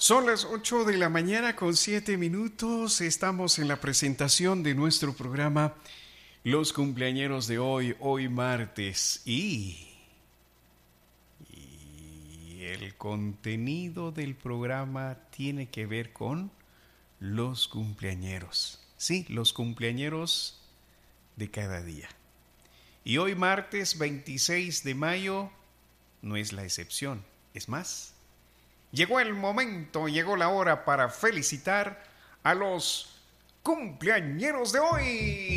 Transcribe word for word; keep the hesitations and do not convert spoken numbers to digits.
Son las ocho de la mañana con siete minutos. Estamos en la presentación de nuestro programa Los cumpleañeros de hoy, hoy martes. Y, y el contenido del programa tiene que ver con los cumpleañeros. Sí, los cumpleañeros de cada día. Y hoy martes veintiséis de mayo no es la excepción. Es más, llegó el momento, llegó la hora para felicitar a los cumpleañeros de hoy.